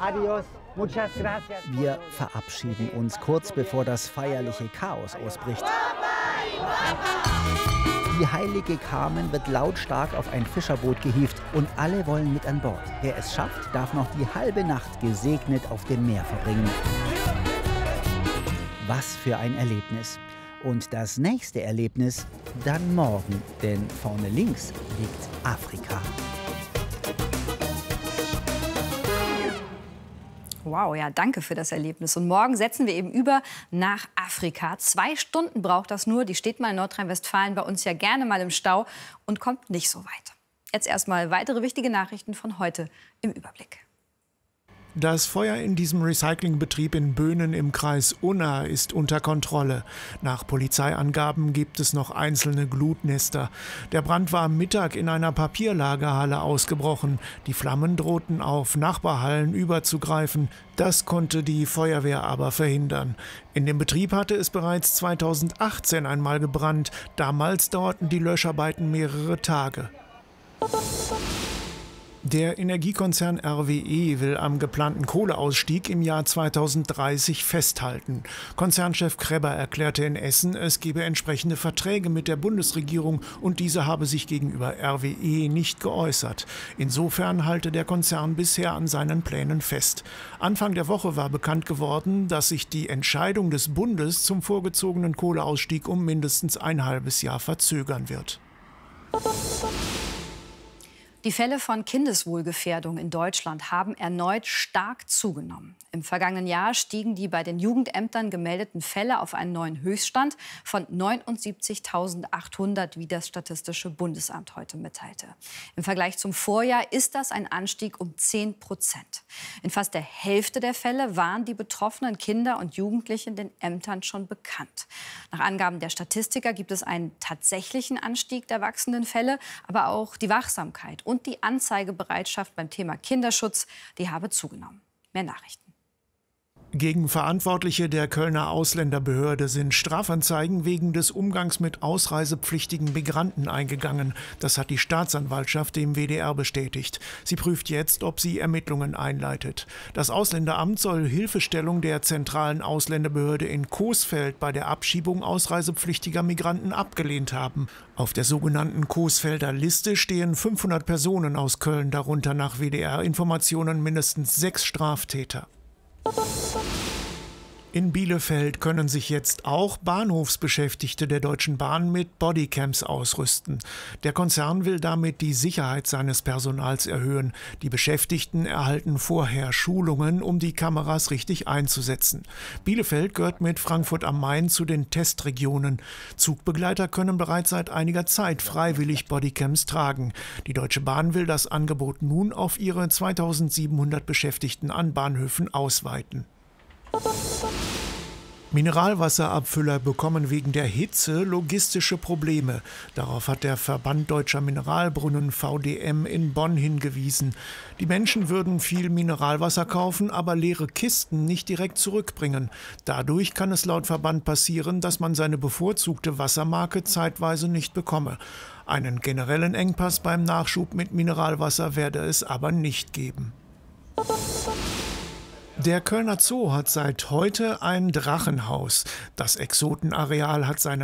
Adios. Muchas gracias. Wir verabschieden uns kurz bevor das feierliche Chaos ausbricht. Die heilige Carmen wird lautstark auf ein Fischerboot gehievt und alle wollen mit an Bord. Wer es schafft, darf noch die halbe Nacht gesegnet auf dem Meer verbringen. Was für ein Erlebnis. Und das nächste Erlebnis dann morgen, denn vorne links liegt Afrika. Wow, ja, danke für das Erlebnis. Und morgen setzen wir eben über nach Afrika. 2 Stunden braucht das nur. Die steht mal in Nordrhein-Westfalen bei uns ja gerne mal im Stau und kommt nicht so weit. Jetzt erstmal weitere wichtige Nachrichten von heute im Überblick. Das Feuer in diesem Recyclingbetrieb in Böhnen im Kreis Unna ist unter Kontrolle. Nach Polizeiangaben gibt es noch einzelne Glutnester. Der Brand war am Mittag in einer Papierlagerhalle ausgebrochen. Die Flammen drohten auf Nachbarhallen überzugreifen. Das konnte die Feuerwehr aber verhindern. In dem Betrieb hatte es bereits 2018 einmal gebrannt. Damals dauerten die Löscharbeiten mehrere Tage. Der Energiekonzern RWE will am geplanten Kohleausstieg im Jahr 2030 festhalten. Konzernchef Krebber erklärte in Essen, es gebe entsprechende Verträge mit der Bundesregierung und diese habe sich gegenüber RWE nicht geäußert. Insofern halte der Konzern bisher an seinen Plänen fest. Anfang der Woche war bekannt geworden, dass sich die Entscheidung des Bundes zum vorgezogenen Kohleausstieg um mindestens ein halbes Jahr verzögern wird. Die Fälle von Kindeswohlgefährdung in Deutschland haben erneut stark zugenommen. Im vergangenen Jahr stiegen die bei den Jugendämtern gemeldeten Fälle auf einen neuen Höchststand von 79.800, wie das Statistische Bundesamt heute mitteilte. Im Vergleich zum Vorjahr ist das ein Anstieg um 10%. In fast der Hälfte der Fälle waren die betroffenen Kinder und Jugendlichen den Ämtern schon bekannt. Nach Angaben der Statistiker gibt es einen tatsächlichen Anstieg der wachsenden Fälle, aber auch die Wachsamkeit und die Anzeigebereitschaft beim Thema Kinderschutz, die habe zugenommen. Mehr Nachrichten. Gegen Verantwortliche der Kölner Ausländerbehörde sind Strafanzeigen wegen des Umgangs mit ausreisepflichtigen Migranten eingegangen. Das hat die Staatsanwaltschaft dem WDR bestätigt. Sie prüft jetzt, ob sie Ermittlungen einleitet. Das Ausländeramt soll Hilfestellung der zentralen Ausländerbehörde in Coesfeld bei der Abschiebung ausreisepflichtiger Migranten abgelehnt haben. Auf der sogenannten Coesfelder Liste stehen 500 Personen aus Köln, darunter nach WDR-Informationen mindestens 6 Straftäter. In Bielefeld können sich jetzt auch Bahnhofsbeschäftigte der Deutschen Bahn mit Bodycams ausrüsten. Der Konzern will damit die Sicherheit seines Personals erhöhen. Die Beschäftigten erhalten vorher Schulungen, um die Kameras richtig einzusetzen. Bielefeld gehört mit Frankfurt am Main zu den Testregionen. Zugbegleiter können bereits seit einiger Zeit freiwillig Bodycams tragen. Die Deutsche Bahn will das Angebot nun auf ihre 2700 Beschäftigten an Bahnhöfen ausweiten. Mineralwasserabfüller bekommen wegen der Hitze logistische Probleme. Darauf hat der Verband Deutscher Mineralbrunnen VDM in Bonn hingewiesen. Die Menschen würden viel Mineralwasser kaufen, aber leere Kisten nicht direkt zurückbringen. Dadurch kann es laut Verband passieren, dass man seine bevorzugte Wassermarke zeitweise nicht bekomme. Einen generellen Engpass beim Nachschub mit Mineralwasser werde es aber nicht geben. Der Kölner Zoo hat seit heute ein Drachenhaus. Das Exotenareal hat seine